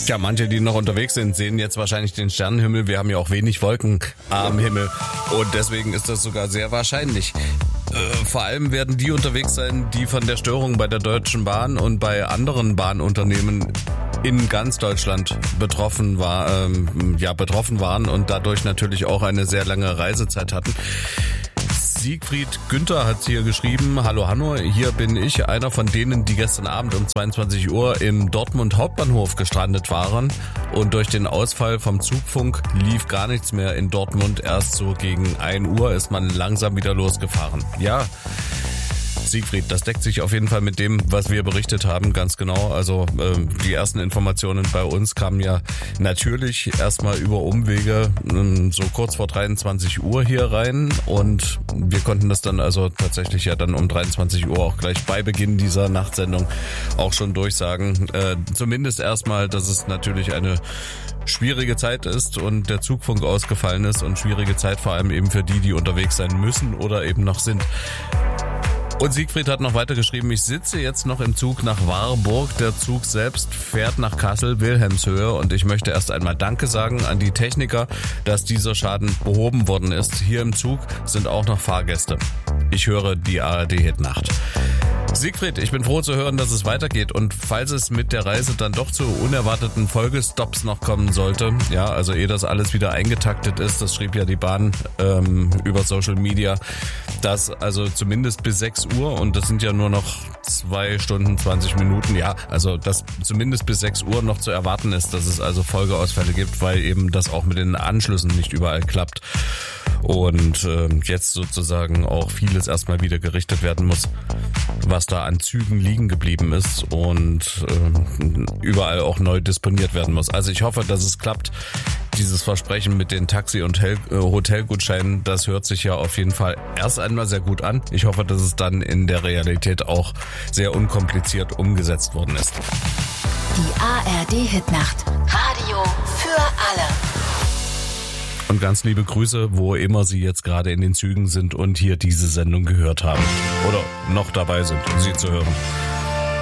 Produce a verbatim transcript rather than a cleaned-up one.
Ja, manche, die noch unterwegs sind, sehen jetzt wahrscheinlich den Sternenhimmel. Wir haben ja auch wenig Wolken am Himmel und deswegen ist das sogar sehr wahrscheinlich. Äh, vor allem werden die unterwegs sein, die von der Störung bei der Deutschen Bahn und bei anderen Bahnunternehmen in ganz Deutschland betroffen war, ähm, ja, betroffen waren und dadurch natürlich auch eine sehr lange Reisezeit hatten. Siegfried Günther hat hier geschrieben: Hallo Hanno, hier bin ich, einer von denen, die gestern Abend um zweiundzwanzig Uhr im Dortmund Hauptbahnhof gestrandet waren und durch den Ausfall vom Zugfunk lief gar nichts mehr in Dortmund. Erst so gegen ein Uhr ist man langsam wieder losgefahren. Ja, Siegfried, das deckt sich auf jeden Fall mit dem, was wir berichtet haben, ganz genau. Also äh, die ersten Informationen bei uns kamen ja natürlich erstmal über Umwege äh, so kurz vor dreiundzwanzig Uhr hier rein und wir konnten das dann also tatsächlich ja dann um dreiundzwanzig Uhr auch gleich bei Beginn dieser Nachtsendung auch schon durchsagen. Äh, zumindest erstmal, dass es natürlich eine schwierige Zeit ist und der Zugfunk ausgefallen ist und schwierige Zeit vor allem eben für die, die unterwegs sein müssen oder eben noch sind. Und Siegfried hat noch weiter geschrieben: Ich sitze jetzt noch im Zug nach Warburg. Der Zug selbst fährt nach Kassel, Wilhelmshöhe. Und ich möchte erst einmal Danke sagen an die Techniker, dass dieser Schaden behoben worden ist. Hier im Zug sind auch noch Fahrgäste. Ich höre die A R D-Hit-Nacht. Siegfried, ich bin froh zu hören, dass es weitergeht und falls es mit der Reise dann doch zu unerwarteten Folgestops noch kommen sollte, ja, also ehe das alles wieder eingetaktet ist, das schrieb ja die Bahn ähm, über Social Media, dass also zumindest bis sechs Uhr und das sind ja nur noch zwei Stunden, zwanzig Minuten, ja, also dass zumindest bis sechs Uhr noch zu erwarten ist, dass es also Folgeausfälle gibt, weil eben das auch mit den Anschlüssen nicht überall klappt. Und äh, jetzt sozusagen auch vieles erstmal wieder gerichtet werden muss, was da an Zügen liegen geblieben ist und äh, überall auch neu disponiert werden muss. Also ich hoffe, dass es klappt. Dieses Versprechen mit den Taxi- und Hel- äh, Hotelgutscheinen, das hört sich ja auf jeden Fall erst einmal sehr gut an. Ich hoffe, dass es dann in der Realität auch sehr unkompliziert umgesetzt worden ist. Die A R D-Hitnacht. Radio für alle. Und ganz liebe Grüße, wo immer Sie jetzt gerade in den Zügen sind und hier diese Sendung gehört haben. Oder noch dabei sind, sie zu hören.